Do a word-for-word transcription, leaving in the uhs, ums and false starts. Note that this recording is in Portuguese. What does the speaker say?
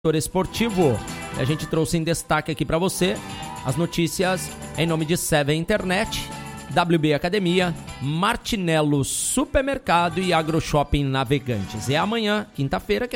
esportivo. A gente trouxe em destaque aqui para você as notícias em nome de Seven Internet, W B Academia, Martinello Supermercado e AgroShopping Navegantes. É amanhã, quinta-feira, que